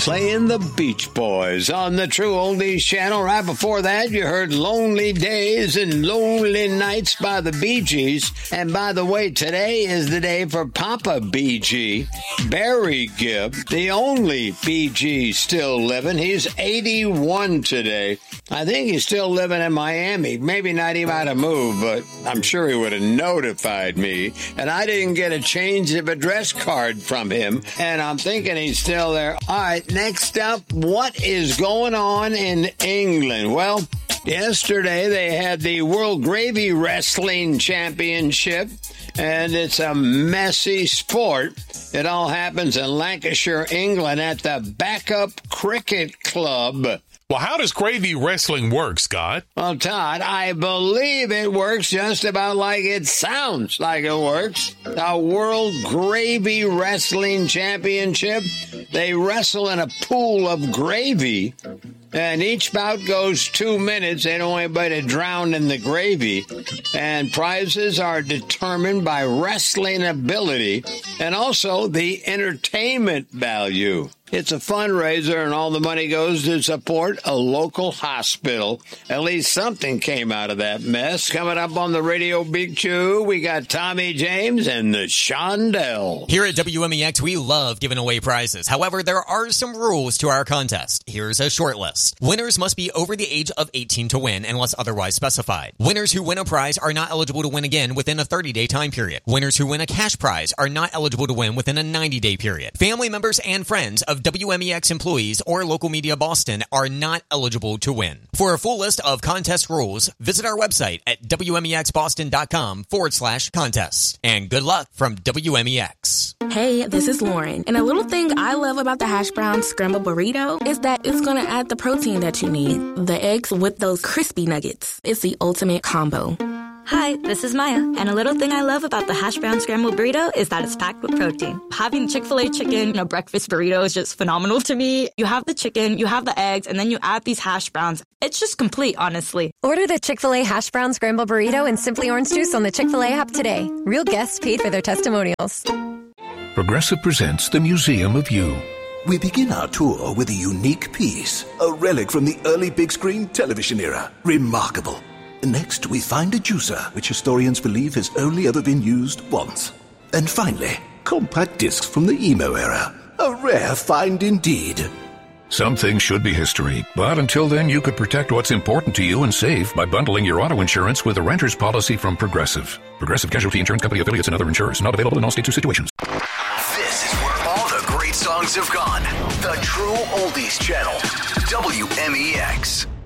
playing the Beach Boys on the True Oldies channel. Right before that, you heard Lonely Days and Lonely Nights by the Bee Gees. And by the way, today is the day for Papa Bee Gee, Barry Gibb, the only Bee Gee still living. He's 81 today. I think he's still living in Miami. Maybe not even out of move, but I'm sure he would have notified me. And I didn't get a change of address card from him. And I'm thinking he's still there. All right, next up, what is going on in England? Well, yesterday they had the World Gravy Wrestling Championship, and it's a messy sport. It all happens in Lancashire, England at the Backup Cricket Club. Well, how does gravy wrestling work, Scott? Well, Todd, I believe it works just about like it sounds like it works. The World Gravy Wrestling Championship. They wrestle in a pool of gravy, and each bout goes 2 minutes. They don't want anybody to drown in the gravy. And prizes are determined by wrestling ability and also the entertainment value. It's a fundraiser, and all the money goes to support a local hospital. At least something came out of that mess. Coming up on the Radio Big Chew, we got Tommy James and the Shondell. Here at WMEX, we love giving away prizes. However, there are some rules to our contest. Here's a short list. Winners must be over the age of 18 to win, unless otherwise specified. Winners who win a prize are not eligible to win again within a 30-day time period. Winners who win a cash prize are not eligible to win within a 90-day period. Family members and friends of WMEX employees or Local Media Boston are not eligible to win. For a full list of contest rules, visit our website at WMEXBoston.com/contests. And good luck from WMEX. Hey, this is Lauren. And a little thing I love about the hash brown scrambled burrito is that it's going to add the protein that you need. The eggs with those crispy nuggets. It's the ultimate combo. Hi, this is Maya, and a little thing I love about the hash brown scrambled burrito is that it's packed with protein. Having Chick-fil-A chicken in a breakfast burrito is just phenomenal to me. You have the chicken, you have the eggs, and then you add these hash browns. It's just complete, honestly. Order the Chick-fil-A hash brown scrambled burrito and Simply Orange Juice on the Chick-fil-A app today. Real guests paid for their testimonials. Progressive presents the Museum of You. We begin our tour with a unique piece, a relic from the early big screen television era. Remarkable. Next, we find a juicer, which historians believe has only ever been used once. And finally, compact discs from the emo era. A rare find indeed. Some things should be history, but until then you could protect what's important to you and save by bundling your auto insurance with a renter's policy from Progressive. Progressive Casualty Insurance Company affiliates and other insurers. Not available in all states or situations. This is where all the great songs have gone. The True Oldies Channel. WMEX.